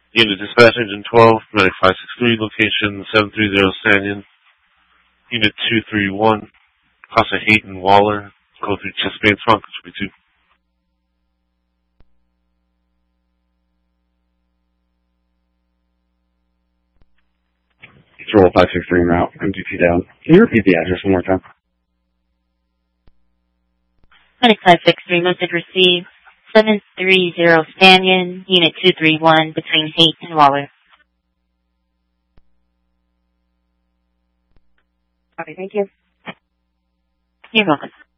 Unit Dispatch Engine 12, Medic 563, location 730 Stanton. Unit 231, Casa Hayden Waller, go through Chesapeake Trunk, it should be 2. Control 563 en route, MGP down. Can you repeat the address one more time? Medic 563, message received. 730 Stanton, Unit 231, between Haight and Waller. Okay, thank you. You're welcome.